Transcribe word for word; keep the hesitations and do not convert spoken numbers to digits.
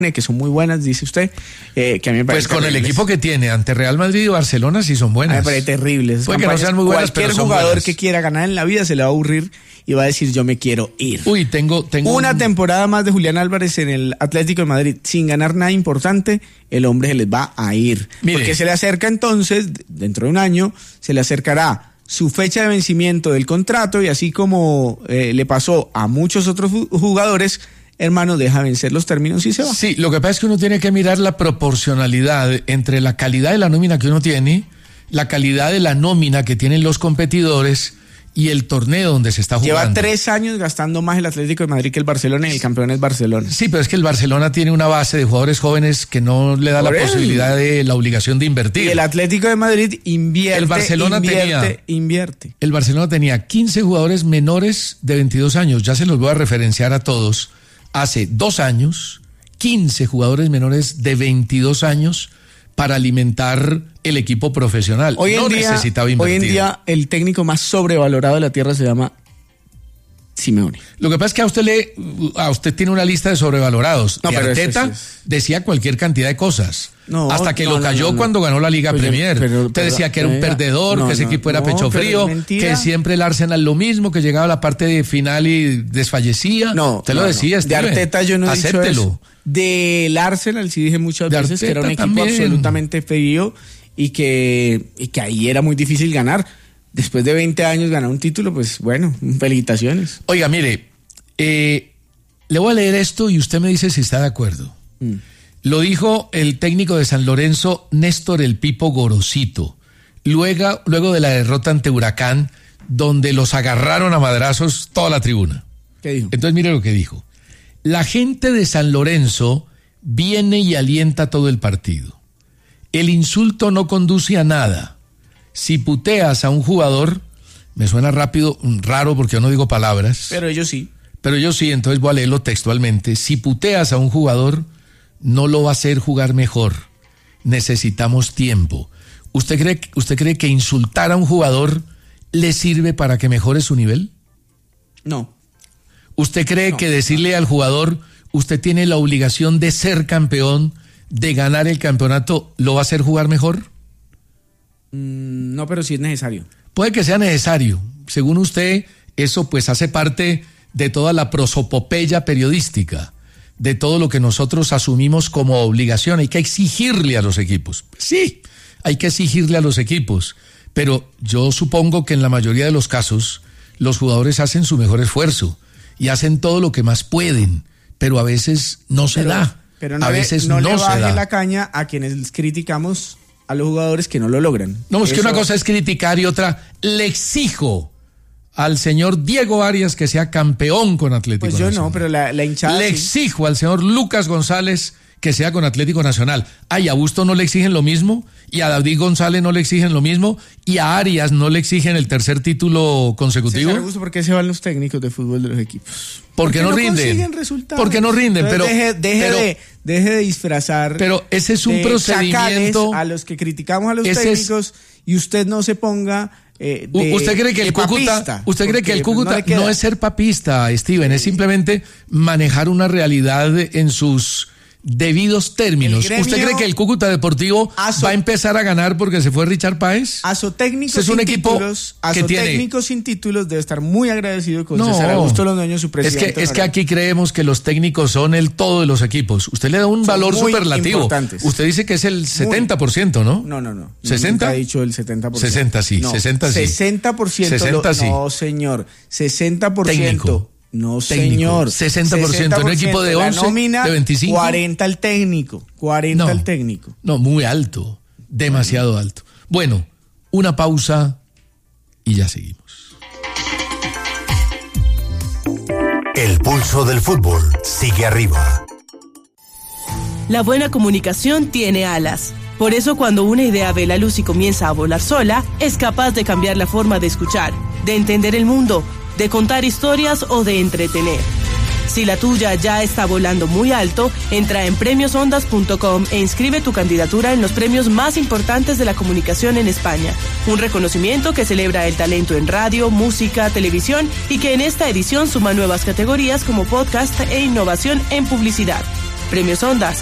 que son muy buenas, dice usted, eh, que a mí me parece pues con terribles. el equipo que tiene ante Real Madrid y Barcelona sí son buenas. A mí me parece terribles. Puede que no sean muy buenas, Cualquier pero son jugador buenas. que quiera ganar en la vida se le va a aburrir y va a decir yo me quiero ir. Uy, tengo, tengo Una un... temporada más de Julián Álvarez en el Atlético de Madrid sin ganar nada importante, el hombre se les va a ir. Mire. Porque se le acerca entonces, dentro de un año, se le acercará su fecha de vencimiento del contrato y así como eh, le pasó a muchos otros jugadores, hermano, deja vencer los términos y se va. Sí, lo que pasa es que uno tiene que mirar la proporcionalidad entre la calidad de la nómina que uno tiene, la calidad de la nómina que tienen los competidores y el torneo donde se está jugando. Lleva tres años gastando más el Atlético de Madrid que el Barcelona y el campeón es Barcelona. Sí, pero es que el Barcelona tiene una base de jugadores jóvenes que no le da Por la él. posibilidad de la obligación de invertir. Y el Atlético de Madrid invierte, El Barcelona invierte, tenía- invierte. El Barcelona tenía quince jugadores menores de veintidós años, ya se los voy a referenciar a todos. Hace dos años, quince jugadores menores de veintidós años para alimentar el equipo profesional. Hoy en, no día, necesitaba hoy invertir. en día el técnico más sobrevalorado de la tierra se llama Simeone. Lo que pasa es que a usted le, a usted tiene una lista de sobrevalorados. No, Y pero Arteta eso sí es- decía cualquier cantidad de cosas. No, hasta que no, lo no, cayó no, no. cuando ganó la Liga Pues yo- Premier. pero- Usted pero- decía que era un pero- perdedor, no, que ese no, equipo era no, pecho pero es frío, mentira. que siempre el Arsenal lo mismo, que llegaba a la parte de final y desfallecía. No, Usted no, lo no. decía, De Steven. Arteta yo no he dicho Acéptelo. eso. Del Arsenal sí dije muchas De veces que era un Arteta equipo también. absolutamente frío y que, y que ahí era muy difícil ganar. Después de veinte años ganar un título, pues bueno, felicitaciones. Oiga, mire, eh, le voy a leer esto y usted me dice si está de acuerdo. Mm. Lo dijo el técnico de San Lorenzo, Néstor El Pipo Gorosito, luego, luego de la derrota ante Huracán, donde los agarraron a madrazos toda la tribuna. ¿Qué dijo? Entonces mire lo que dijo. La gente de San Lorenzo viene y alienta todo el partido. El insulto no conduce a nada. Si puteas a un jugador, me suena rápido, raro porque yo no digo palabras. Pero ellos sí. Pero yo sí, entonces voy a leerlo textualmente. Si puteas a un jugador, no lo va a hacer jugar mejor. Necesitamos tiempo. ¿Usted cree, usted cree que insultar a un jugador le sirve para que mejore su nivel? No. ¿Usted cree No, que decirle al jugador, usted tiene la obligación de ser campeón, de ganar el campeonato, lo va a hacer jugar mejor? Mm, no, pero sí es necesario. Puede que sea necesario. Según usted, eso pues hace parte de toda la prosopopeya periodística, de todo lo que nosotros asumimos como obligación. Hay que exigirle a los equipos. Sí, hay que exigirle a los equipos. Pero yo supongo que en la mayoría de los casos, los jugadores hacen su mejor esfuerzo y hacen todo lo que más pueden, pero a veces no se Pero, da. pero no a le, veces no no, le se baje da. la caña a quienes criticamos a los jugadores que no lo logran. No, es que Eso- una cosa es criticar y otra, le exijo al señor Diego Arias que sea campeón con Atlético Pues yo Nacional. no, pero la, la hinchada Le sí. exijo al señor Lucas González que sea con Atlético Nacional. Ay, a Busto no le exigen lo mismo, y a David González no le exigen lo mismo, y a Arias no le exigen el tercer título consecutivo. César Augusto, ¿por qué se van los técnicos de fútbol de los equipos? Porque no rinden. consiguen resultados? Porque no rinden, Entonces, pero- deje, deje pero- de, deje de disfrazar. Pero ese es un de procedimiento. chacales a los que criticamos a los Ese es- técnicos y usted no se ponga. Eh, de, U- ¿Usted cree que de el Cúcuta, papista, usted cree que el porque, pues, Cúcuta le queda. no es ser papista, Steven, es simplemente manejar una realidad en sus debidos términos? El gremio- ¿Usted cree que el Cúcuta Deportivo Aso- va a empezar a ganar porque se fue Richard Páez? Azotécnicos Ese es un sin equipo títulos, que tiene- Azotécnicos sin títulos debe estar muy agradecido con No, César Augusto Londoño, su es presidente. que, es que honorario. aquí creemos que los técnicos son el todo de los equipos. Usted le da un Son valor muy superlativo. importantes. Usted dice que es el setenta por ciento, ¿no? No, no, no. ¿sesenta? Nunca he dicho el setenta por ciento. sesenta sí, No, sesenta sí. sesenta por ciento. sesenta lo- sí. No, señor. sesenta por ciento. Técnico. No, Técnico. señor. sesenta por ciento. En un equipo de La once, nómina, de veinticinco. cuarenta el técnico. cuarenta No. el técnico. No, muy alto, demasiado alto. Bueno, una pausa y ya seguimos. El pulso del fútbol sigue arriba. La buena comunicación tiene alas. Por eso cuando una idea ve la luz y comienza a volar sola, es capaz de cambiar la forma de escuchar, de entender el mundo, de contar historias o de entretener. Si la tuya ya está volando muy alto, entra en premios ondas punto com e inscribe tu candidatura en los premios más importantes de la comunicación en España. Un reconocimiento que celebra el talento en radio, música, televisión y que en esta edición suma nuevas categorías como podcast e innovación en publicidad. Premios Ondas,